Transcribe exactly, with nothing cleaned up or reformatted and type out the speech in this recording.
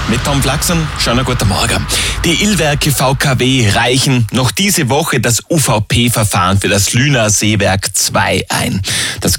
Mit Tom Flaxen, schönen guten Morgen. Die Illwerke V K W reichen noch diese Woche das U V P-Verfahren für das Lüner Seewerk zwei ein. Das